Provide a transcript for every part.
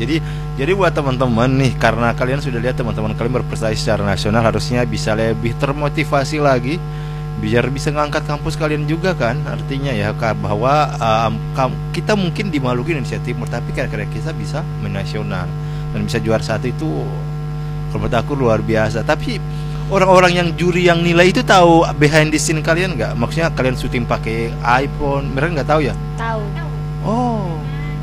Jadi buat teman-teman nih, karena kalian sudah lihat teman-teman kalian berprestasi secara nasional, harusnya bisa lebih termotivasi lagi biar bisa ngangkat kampus kalian juga kan. Artinya ya bahwa kita mungkin di Maluku Indonesia Timur, tapi kira-kira kita bisa menasional dan bisa juara satu itu kalau menurut aku luar biasa. Tapi orang-orang yang juri yang nilai itu tahu behind the scene kalian nggak? Maksudnya kalian syuting pakai iPhone, mereka nggak tahu ya? Tahu. Oh,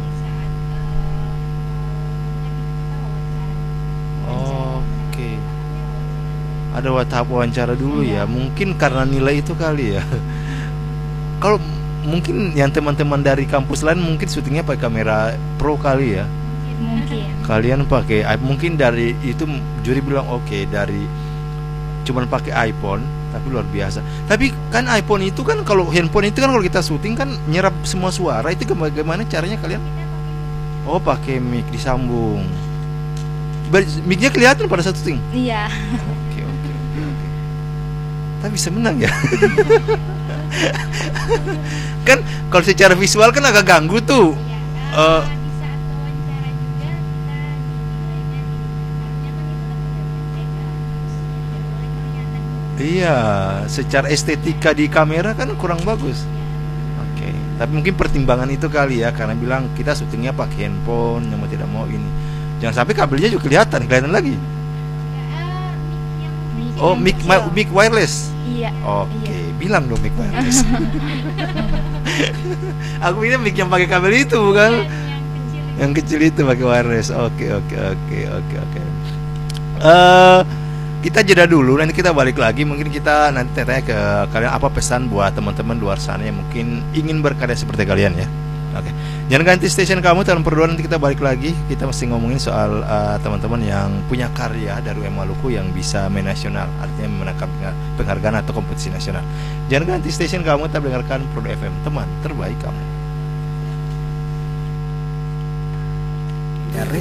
oke. Ada tahap wawancara dulu ya. Mungkin karena nilai itu kali ya. Kalau mungkin yang teman-teman dari kampus lain mungkin syutingnya pakai kamera pro kali ya. Mungkin. Kalian pakai mungkin dari itu juri bilang oke, dari cuman pakai iPhone tapi luar biasa. Tapi kan iPhone itu kan, kalau handphone itu kan kalau kita syuting kan nyerap semua suara, itu bagaimana caranya kalian? Oh, pakai mic disambung. Mic-nya kelihatan pada saat syuting. Iya. Oke, oke, oke, oke. Tapi bisa menang ya. Kan kalau secara visual kan agak ganggu tuh. Eh, Di saat wawancara juga kita dinilainya harusnya kan itu kan udah berpegang, terus tidak boleh kelihatan. iya, secara estetika di kamera kan kurang bagus. Oke, tapi mungkin pertimbangan itu kali ya, karena bilang kita syutingnya pakai handphone, yang mau tidak mau ini. Jangan sampai kabelnya juga kelihatan lagi. Mic yang Oh, Yang mic kecil. mic wireless. Iya. Oke, Iya. bilang dong mic wireless. Aku ini mic yang pakai kabel itu bukan? yang kecil Yang kecil itu. itu pakai wireless. Oke, oke, oke, oke, oke. Kita jeda dulu, nanti kita balik lagi. Mungkin kita nanti tanya ke kalian apa pesan buat teman-teman luar sana yang mungkin ingin berkarya seperti kalian ya. Oke, jangan ganti station kamu dalam perduaan, nanti kita balik lagi. Kita mesti ngomongin soal teman-teman yang punya karya dari UM Maluku yang bisa menasional, artinya memenangkan penghargaan atau kompetisi nasional. Jangan ganti station kamu, tetap dengarkan Pro FM, teman terbaik kamu.